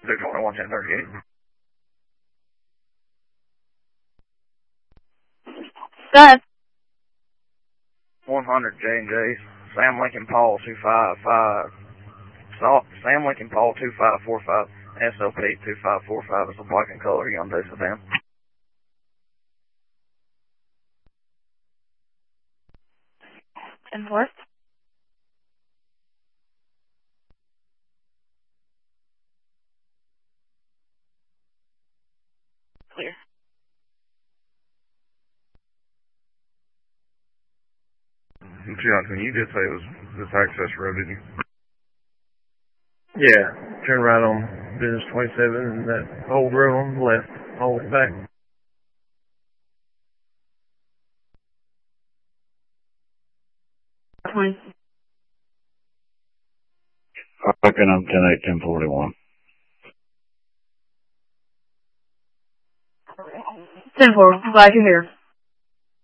221, 1038. 100 J&J, Sam Lincoln Paul 255, Sam Lincoln Paul 2545, SLP 2545 is the black and color Hyundai sedan. And fourth? Clear. Johnson, you did say it was this access road, didn't you? Yeah, turn right on Business 27 and that old road on the left, all the way back. Fucking up 10-8, 1041. 10-4, glad you're here.